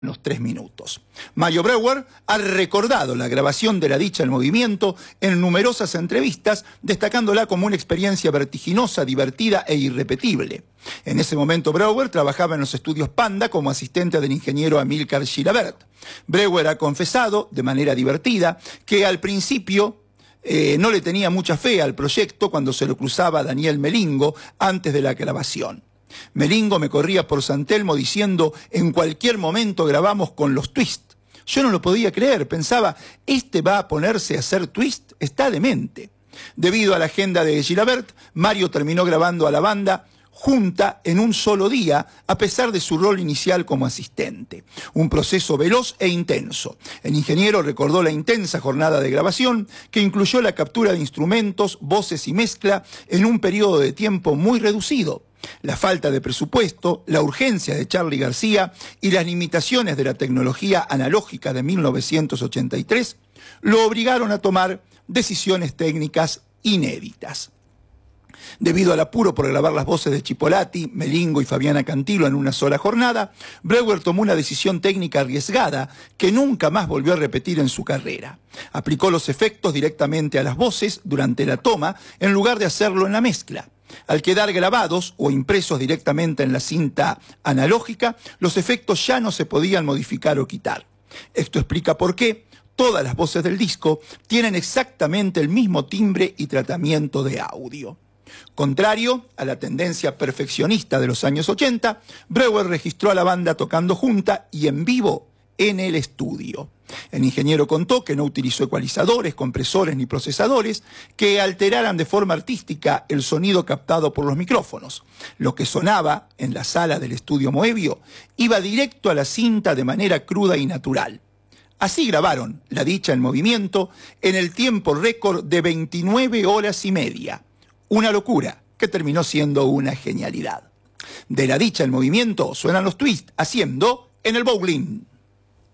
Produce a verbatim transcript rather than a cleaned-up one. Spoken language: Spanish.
los tres minutos. Mario Breuer ha recordado la grabación de La Dicha en Movimiento en numerosas entrevistas, destacándola como una experiencia vertiginosa, divertida e irrepetible. En ese momento Breuer trabajaba en los estudios Panda como asistente del ingeniero Amílcar Gilabert. Breuer ha confesado, de manera divertida, que al principio eh, no le tenía mucha fe al proyecto cuando se lo cruzaba a Daniel Melingo antes de la grabación. Melingo me corría por San Telmo diciendo, en cualquier momento grabamos con los Twist. Yo no lo podía creer, pensaba, ¿este va a ponerse a hacer Twist? Está demente. Debido a la agenda de Gilabert, Mario terminó grabando a la banda junta en un solo día, a pesar de su rol inicial como asistente. Un proceso veloz e intenso. El ingeniero recordó la intensa jornada de grabación, que incluyó la captura de instrumentos, voces y mezcla en un periodo de tiempo muy reducido. La falta de presupuesto, la urgencia de Charly García y las limitaciones de la tecnología analógica de mil novecientos ochenta y tres lo obligaron a tomar decisiones técnicas inéditas. Debido al apuro por grabar las voces de Chipolati, Melingo y Fabiana Cantilo en una sola jornada, Breuer tomó una decisión técnica arriesgada que nunca más volvió a repetir en su carrera. Aplicó los efectos directamente a las voces durante la toma en lugar de hacerlo en la mezcla. Al quedar grabados o impresos directamente en la cinta analógica, los efectos ya no se podían modificar o quitar. Esto explica por qué todas las voces del disco tienen exactamente el mismo timbre y tratamiento de audio. Contrario a la tendencia perfeccionista de los años ochenta, Breuer registró a la banda tocando junta y en vivo en el estudio. El ingeniero contó que no utilizó ecualizadores, compresores ni procesadores que alteraran de forma artística el sonido captado por los micrófonos. Lo que sonaba en la sala del estudio Moebio iba directo a la cinta de manera cruda y natural. Así grabaron La Dicha en Movimiento en el tiempo récord de veintinueve horas y media. Una locura que terminó siendo una genialidad. De La Dicha en Movimiento suenan los Twist haciendo En el Bowling.